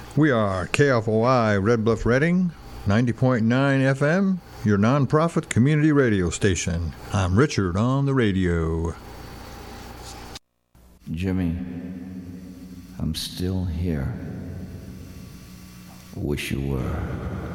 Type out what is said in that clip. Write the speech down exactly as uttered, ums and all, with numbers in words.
We are K F O I Red Bluff Redding, ninety point nine F M, your nonprofit community radio station. I'm Richard on the radio. Jimmy, I'm still here. Wish you were.